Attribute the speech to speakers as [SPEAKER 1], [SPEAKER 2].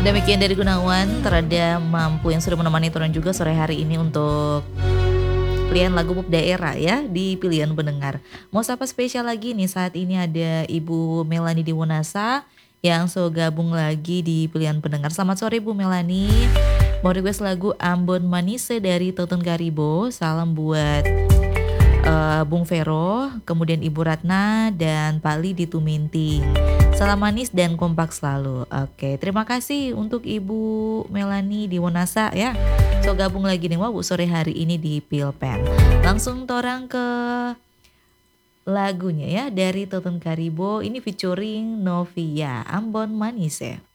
[SPEAKER 1] Demikian dari Gunawan, terada mampu yang sudah menemani turun juga sore hari ini untuk pilihan lagu pop daerah ya di pilihan pendengar. Mau sapa spesial lagi nih saat ini ada Ibu Melani di Wonasa yang so gabung lagi di pilihan pendengar. Selamat sore Bu Melani. Mau request lagu Ambon Manise dari Totun Karibo. Salam buat Bung Vero, kemudian Ibu Ratna dan Pali di Tuminting. Salam manis dan kompak selalu. Oke, terima kasih untuk Ibu Melani di Wonasa ya. So gabung lagi nih Bu sore hari ini di Pilpen. Langsung torang ke lagunya ya dari Totun Karibo ini featuring Novia Ambon Manis ya.